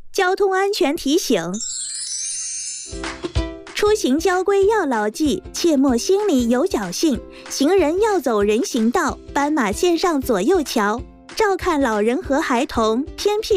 交通安全提醒：出行交规要牢记，切莫心里有侥幸。行人要走人行道，斑马线上左右瞧。照看老人和孩童，偏僻